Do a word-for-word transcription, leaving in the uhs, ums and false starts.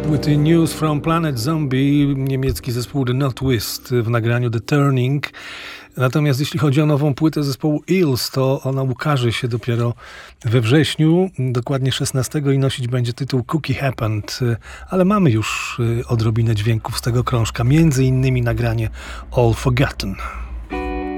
płyty News from Planet Zombie, niemiecki zespół The Northwest w nagraniu The Turning. Natomiast jeśli chodzi o nową płytę zespołu Eels, to ona ukaże się dopiero we wrześniu, dokładnie szesnastego, i nosić będzie tytuł Cookie Happened, ale mamy już odrobinę dźwięków z tego krążka, między innymi nagranie All Forgotten.